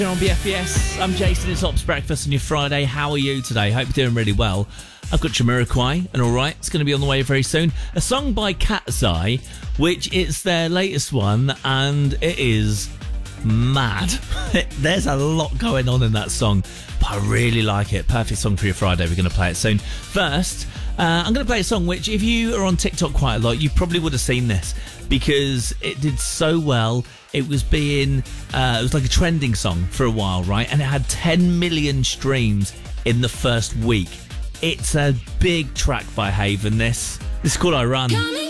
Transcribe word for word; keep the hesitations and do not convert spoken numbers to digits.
Here on B F B S, I'm Jason. It's Ops Breakfast on your Friday. How are you today? Hope you're doing really well. I've got Jamiroquai and All Right. It's going to be on the way very soon. A song by Cat's Eye, which is their latest one, and it is mad. There's a lot going on in that song, but I really like it. Perfect song for your Friday. We're going to play it soon. First, uh, I'm going to play a song which, if you are on TikTok quite a lot, you probably would have seen this because it did so well. It was being, uh, it was like a trending song for a while, right? And it had ten million streams in the first week. It's a big track by Haven, this. This is called I Run.